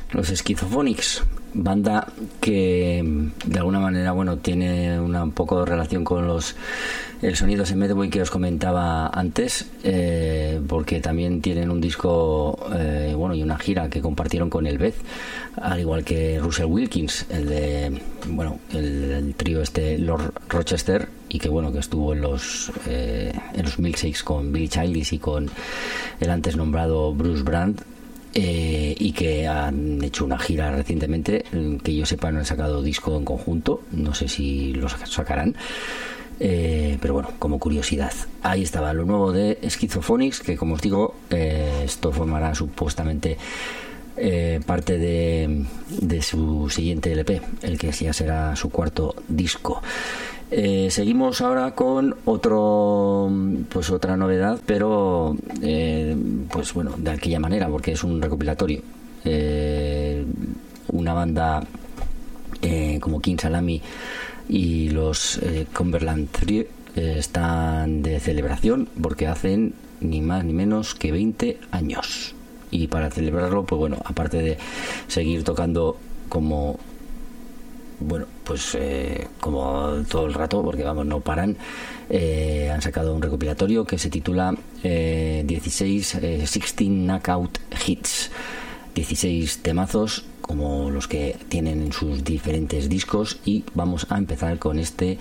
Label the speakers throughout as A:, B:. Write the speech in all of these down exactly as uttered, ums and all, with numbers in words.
A: los Schizophonics, banda que de alguna manera, bueno, tiene una un poco de relación con los el sonido ese Medway que os comentaba antes, eh, porque también tienen un disco, eh, bueno, y una gira que compartieron con el Beth, al igual que Russell Wilkins, el de, bueno, el, el trío este Lord Rochester, y que bueno, que estuvo en los eh, en los Milkshakes con Billy Childish y con el antes nombrado Bruce Brand. Eh, y que han hecho una gira recientemente, que yo sepa no han sacado disco en conjunto, no sé si lo sacarán, eh, pero bueno, como curiosidad, ahí estaba lo nuevo de Schizophonics, que como os digo, eh, esto formará supuestamente eh, parte de, de su siguiente L P, el que ya será su cuarto disco. Eh, seguimos ahora con otro, pues otra novedad, pero eh, pues bueno, de aquella manera, porque es un recopilatorio. Eh, una banda eh, como King Salami y los eh, Cumberland Three eh, están de celebración, porque hacen ni más ni menos que veinte años. Y para celebrarlo, pues bueno, aparte de seguir tocando como bueno, pues eh, como todo el rato, porque vamos, no paran, eh, han sacado un recopilatorio que se titula eh, dieciséis, eh, dieciséis Knockout Hits, dieciséis temazos como los que tienen en sus diferentes discos, y vamos a empezar con este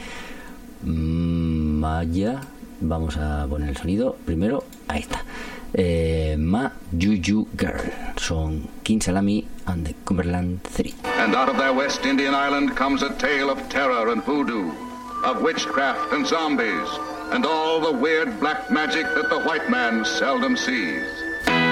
A: Maya. Vamos a poner el sonido primero, ahí está. eh, Ma Juju Girl, son King Salami and the Cumberland Three.
B: And out of their West Indian island comes a tale of terror and voodoo, of witchcraft and zombies, and all the weird black magic that the white man seldom sees.